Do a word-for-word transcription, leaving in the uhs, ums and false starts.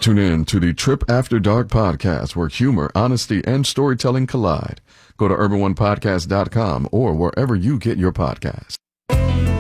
Tune in to the Trip After Dark podcast, where humor, honesty, and storytelling collide. Go to urban one podcast dot com or wherever you get your podcasts.